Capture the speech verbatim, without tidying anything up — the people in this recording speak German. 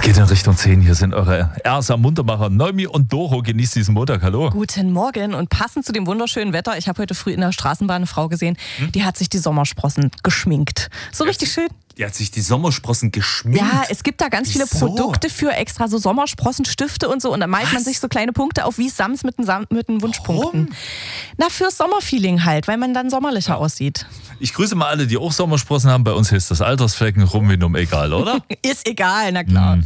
geht in Richtung zehn. Hier sind eure Ersa Muntermacher, Noemi und Doro. Genießt diesen Montag. Hallo. Guten Morgen. Und passend zu dem wunderschönen Wetter, ich habe heute früh in der Straßenbahn eine Frau gesehen, hm? die hat sich die Sommersprossen geschminkt. So richtig schön. Die hat sich die Sommersprossen geschminkt? Ja, es gibt da ganz Wieso? viele Produkte für extra so Sommersprossenstifte und so. Und dann malt Was? man sich so kleine Punkte auf wie Sams mit den, Sam- mit den Wunschpunkten. Warum? Na, fürs Sommerfeeling halt, weil man dann sommerlicher aussieht. Ich grüße mal alle, die auch Sommersprossen haben. Bei uns heißt das Altersflecken rum wie um egal, oder? Ist egal, na klar. Hm.